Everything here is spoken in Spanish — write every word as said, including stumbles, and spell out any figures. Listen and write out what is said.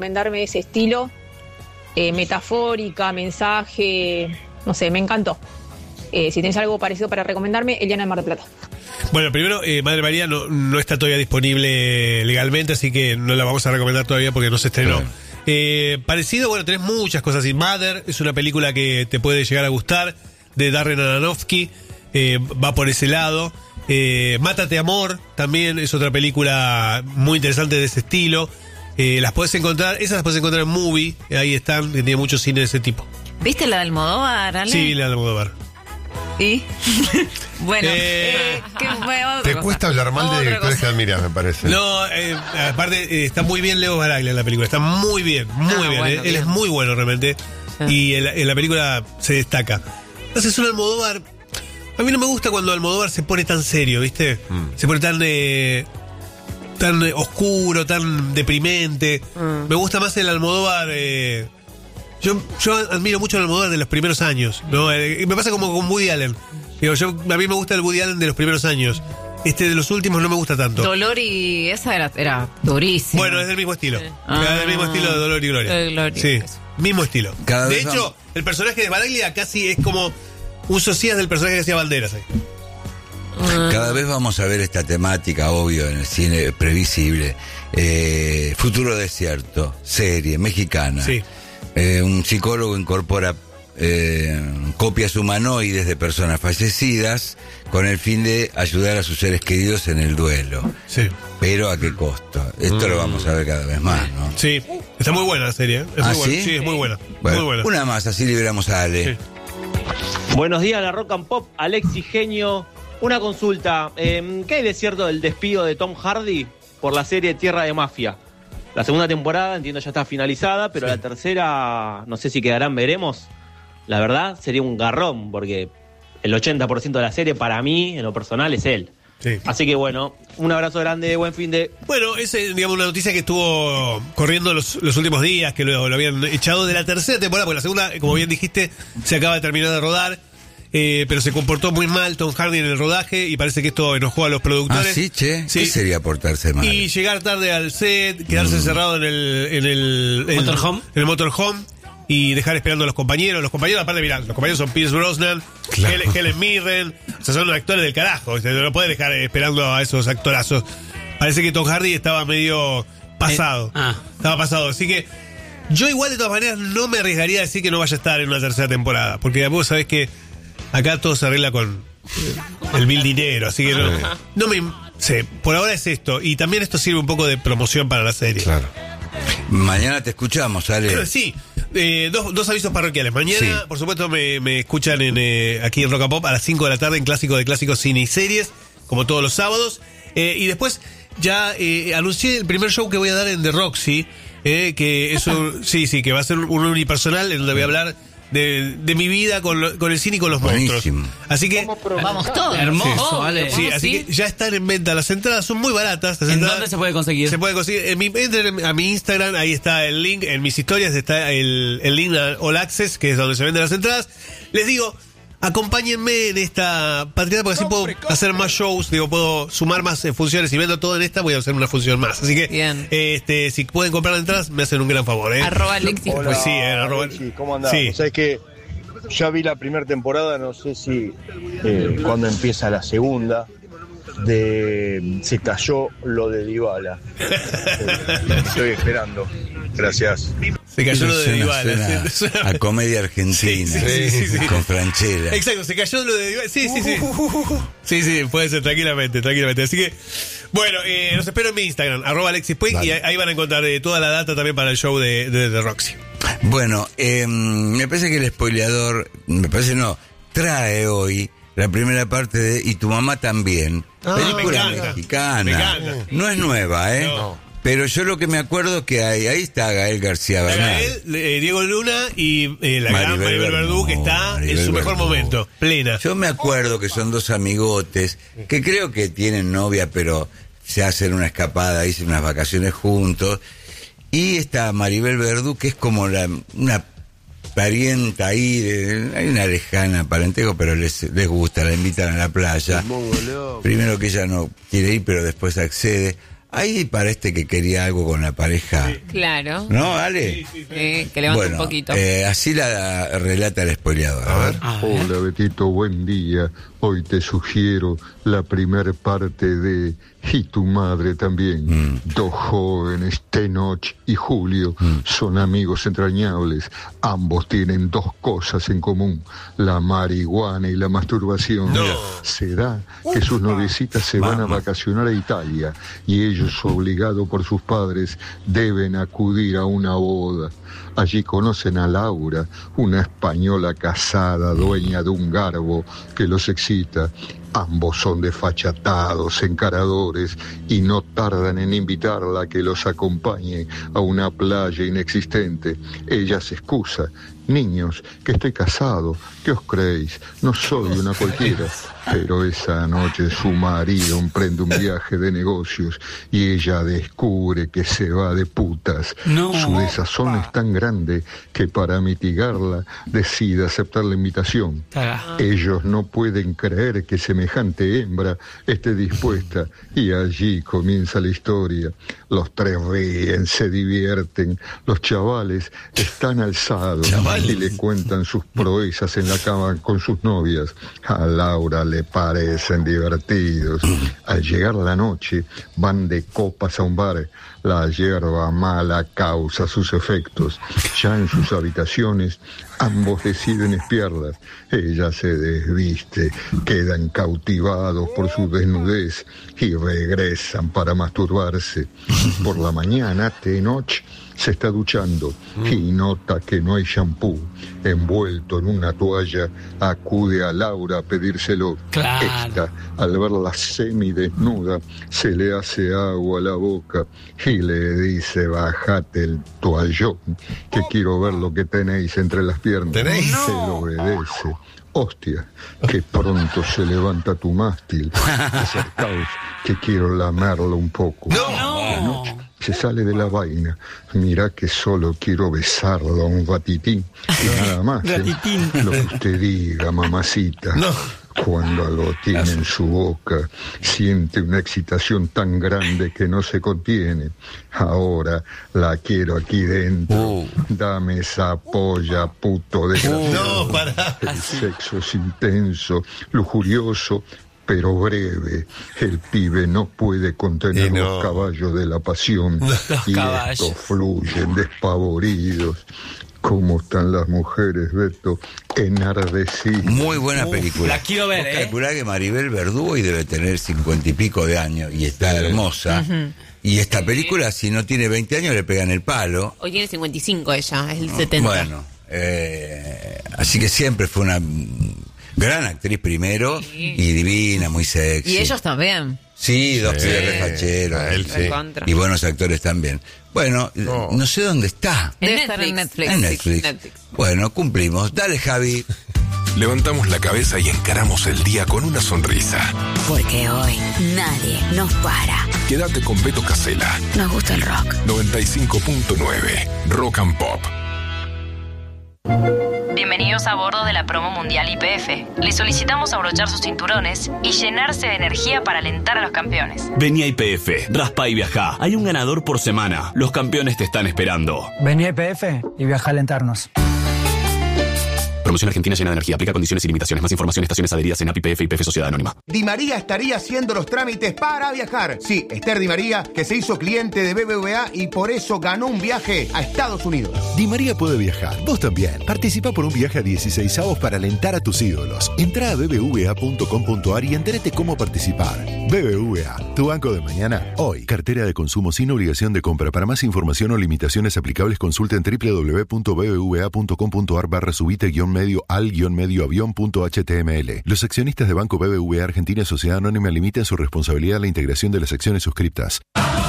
recomendarme ese estilo, eh, metafórica, mensaje, no sé, me encantó. Eh, si tenés algo parecido para recomendarme, Eliana de Mar del Plata. Bueno, primero, eh, Madre María no, no está todavía disponible legalmente, así que no la vamos a recomendar todavía porque no se estrenó. Claro. Eh, parecido, bueno, tenés muchas cosas. Y Mother es una película que te puede llegar a gustar, de Darren Aronofsky, eh, va por ese lado. Eh, Mátate Amor también es otra película muy interesante de ese estilo. Eh, las puedes encontrar, esas las puedes encontrar en Movie, ahí están, que tiene mucho cine de ese tipo. ¿Viste la de Almodóvar, Ale? Sí, la de Almodóvar. ¿Y? Bueno, Eh, eh, ¿qué fue otra Te cosa? cuesta hablar mal de Otra directores cosa. que admiras, me parece. No, eh, aparte eh, está muy bien Leo Baraglia en la película, está muy bien, muy Ah, bien, bueno, él, él bien. es muy bueno realmente, Sí. y en la, en la película se destaca. Entonces un Almodóvar, a mí no me gusta cuando Almodóvar se pone tan serio, ¿viste? Mm. Se pone tan eh, tan eh, oscuro, tan deprimente. Mm. Me gusta más el Almodóvar. Eh, yo, yo admiro mucho al Almodóvar de los primeros años, ¿no? Eh, me pasa como con Woody Allen. Digo, yo, a mí me gusta el Woody Allen de los primeros años. Este de los últimos no me gusta tanto. Dolor y esa era, era durísima. Bueno, es del mismo estilo. Sí. Es del mismo Ah. estilo de Dolor y Gloria. De Gloria, Sí, eso. mismo estilo. Cada de vez hecho, vamos- el personaje de Baraglia casi es como un socias del personaje que hacía Banderas ahí. Cada vez vamos a ver esta temática, obvio, en el cine previsible. Eh, Futuro Desierto, serie mexicana. Sí. Eh, un psicólogo incorpora eh, copias humanoides de personas fallecidas con el fin de ayudar a sus seres queridos en el duelo. Sí. Pero ¿a qué costo? Esto lo vamos a ver cada vez más, ¿no? Sí. Está muy buena la serie. ¿eh? Es ¿Ah, muy buena. sí? Sí, es muy buena. Bueno, muy buena. una más, así liberamos a Ale. Sí. Buenos días, la Rock and Pop, Alexis Genio. Una consulta, eh, ¿qué hay de cierto del despido de Tom Hardy por la serie Tierra de Mafia? La segunda temporada, entiendo, ya está finalizada, pero Sí. la tercera, no sé si quedarán, veremos. La verdad, sería un garrón, porque el ochenta por ciento de la serie, para mí, en lo personal, es él. Sí. Así que bueno, un abrazo grande, buen fin de... Bueno, es eh, digamos una noticia que estuvo corriendo los, los últimos días, que lo, lo habían echado de la tercera temporada, porque la segunda, como bien dijiste, se acaba de terminar de rodar, eh, pero se comportó muy mal Tom Hardy en el rodaje y parece que esto enojó a los Ah, productores. sí, che. Sí. ¿Qué sería portarse mal? Y llegar tarde al set, quedarse encerrado en el, en el, en- Motorhome. en el motorhome y dejar esperando a los compañeros. Los compañeros, aparte, mirá, los compañeros son Pierce Brosnan, Claro. Helen, Helen Mirren, o sea, son actores del carajo, ¿viste? No puedes dejar esperando a esos actorazos. Parece que Tom Hardy estaba medio pasado. Eh, ah. Estaba pasado, así que yo igual de todas maneras no me arriesgaría a decir que no vaya a estar en una tercera temporada, porque vos sabés que acá todo se arregla con el mil dinero, así que no, no me sé, por ahora es esto, y también esto sirve un poco de promoción para la serie. Claro. Mañana te escuchamos, Ale. Sí, eh, dos, dos avisos parroquiales. Mañana, Sí. por supuesto, me, me escuchan en, eh, aquí en Rock and Pop a las cinco de la tarde en Clásico de Clásicos Cine y Series, como todos los sábados. Eh, y después ya eh, anuncié el primer show que voy a dar en The Roxy, eh, que es un, sí, sí, que va a ser un unipersonal en donde voy a hablar de, de mi vida con, lo- con el cine y con los Buenísimo. monstruos. Así que... Vamos todos. Hermoso, Obvio, vale. vamos, Sí, así sí. que ya están en venta las entradas, son muy baratas. Las ¿En entradas- dónde se puede conseguir? Se puede conseguir. En mi, entren a mi Instagram, ahí está el link. En mis historias está el, el link a All Access, que es donde se venden las entradas. Les digo, acompáñenme en esta patriada porque así puedo hacer más shows, digo, puedo sumar más eh, funciones. Si vendo todo en esta, voy a hacer una función más. Así que, Bien. eh, este, si pueden comprar entradas, me hacen un gran favor. ¿eh? Arroba Alexis. Pues sí, eh, arroba- Alexis, ¿cómo andás? Sí. O sea, es que ya vi la primera temporada, no sé si eh, cuando empieza la segunda, de se cayó lo de Dybala. Eh, estoy esperando. Gracias. Se cayó lo de Suena- Dybala. suena sí, suena- a comedia argentina. Sí, sí, sí, sí. Con Franchella. Exacto, se cayó lo de Dybala. Sí, sí, sí. Sí, sí, puede ser, tranquilamente, tranquilamente. Así que, bueno, eh, los espero en mi Instagram, arroba Alexis Puig, Vale. y ahí ahí van a encontrar eh, toda la data también para el show de, de, de Roxy. Bueno, eh, me parece que el spoileador, me parece no, trae hoy la primera parte de Y tu mamá también. Ah, película me encanta. mexicana. Me encanta. No es nueva, ¿eh? No. Pero yo lo que me acuerdo es que hay, ahí está Gael García Bernal. Gael, eh, Diego Luna y eh, la gran Maribel Maribel Verdú, que Verdú, está Maribel en su mejor Verdú. momento, plena. Yo me acuerdo que son dos amigotes que creo que tienen novia, pero se hacen una escapada, dicen unas vacaciones juntos. Y está Maribel Verdú, que es como la, una parienta ahí, de, hay una lejana parentesco, pero les, les gusta, la invitan a la playa. Primero que ella no quiere ir, pero después accede. ahí parece que quería algo con la pareja. Claro. ¿No, Ale? Sí, sí, sí. Eh, que levante bueno, un poquito. Eh, así la relata el spoileador. A ver. A ver. Hola, Betito, buen día. Hoy te sugiero la primer parte de Y tu madre también. Mm. Dos jóvenes, Tenoch y Julio, mm. son amigos entrañables. Ambos tienen dos cosas en común: la marihuana y la masturbación. No. Se da que sus noviecitas se van a vacacionar a Italia y ellos, obligados por sus padres, deben acudir a una boda. Allí conocen a Laura, una española casada, dueña de un garbo que los excita. Ambos son desfachatados, encaradores, y no tardan en invitarla a que los acompañe a una playa inexistente. Ella se excusa: niños, que estoy casado, ¿qué os creéis? No soy una cualquiera. Pero esa noche su marido emprende un viaje de negocios y ella descubre que se va de putas. No. Su desazón es tan grande que para mitigarla decide aceptar la invitación. Ah. Ellos no pueden creer que semejante hembra esté dispuesta y allí comienza la historia. Los tres ríen, se divierten, los chavales están alzados ¿Chavales? y le cuentan sus proezas en la cama con sus novias. A Laura le parecen divertidos. Al llegar la noche, van de copas a un bar. La hierba mala causa sus efectos. Ya en sus habitaciones, ambos deciden espiarlas. Ella se desviste, quedan cautivados por su desnudez y regresan para masturbarse. Por la mañana, Tenoch se está duchando y nota que no hay shampoo. Envuelto en una toalla, acude a Laura a pedírselo. Claro. Esta, al verla semidesnuda, se le hace agua a la boca y le dice: bájate el toallón, que quiero ver lo que tenéis entre las piernas. ¿Tenéis? Se lo obedece. Hostia, que pronto se levanta tu mástil. Acercaos, que quiero lamerlo un poco. No. Se sale de la vaina. Mira que solo quiero besarlo a un ratitín. Y nada más. ¿eh? Lo que usted diga, mamacita. No. Cuando lo tiene en su boca, siente una excitación tan grande que no se contiene. Ahora la quiero aquí dentro. Uh. Dame esa polla, puto desgraciado. No, pará. El sexo es intenso, lujurioso, pero breve. El pibe no puede contener no. los caballos de la pasión. Los y caballos. estos fluyen despavoridos. ¿Cómo están las mujeres, Beto? Enardecidas. Muy buena Uf, película. la quiero ver, Vos ¿eh? calculá que Maribel Verdú hoy debe tener cincuenta y pico de años y está hermosa. Uh-huh. Y esta película, si no tiene veinte años, le pegan el palo. Hoy tiene cincuenta y cinco ella, es el setenta. Bueno, eh, así que siempre fue una gran actriz primero Sí. y divina, muy sexy. Y ellos también. Sí, dos Sí, pibes refacheros. a él sí. Recontra. Y buenos actores también. Bueno, No. no sé dónde está. En Debe Netflix. estar en Netflix. En Netflix. Netflix. Bueno, cumplimos. Dale, Javi. Levantamos la cabeza y encaramos el día con una sonrisa. Porque hoy nadie nos para. Quédate con Beto Casella. Nos gusta el rock. noventa y cinco punto nueve Rock and Pop. Bienvenidos a bordo de la promo mundial Y P F. Les solicitamos abrochar sus cinturones y llenarse de energía para alentar a los campeones. Vení a Y P F, raspa y viajá. Hay un ganador por semana. Los campeones te están esperando. Vení a Y P F y viaja a alentarnos. Promoción Argentina llena de energía. Aplica condiciones y limitaciones. Más información, estaciones adheridas en A P I P F y P F Sociedad Anónima. Di María estaría haciendo los trámites para viajar. Sí, Esther Di María, que se hizo cliente de B B V A y por eso ganó un viaje a Estados Unidos. Di María puede viajar. Vos también. Participa por un viaje a dieciséis avos para alentar a tus ídolos. Entrá a b b v a punto com punto a r y entérate cómo participar. B B V A, tu banco de mañana, hoy. Cartera de consumo sin obligación de compra. Para más información o limitaciones aplicables, consulten w w w punto b b v a punto com punto a r barra subite guión medio al guión medio avión punto h t m l. Los accionistas de Banco B B V A Argentina Sociedad Anónima limitan su responsabilidad a la integración de las acciones suscriptas.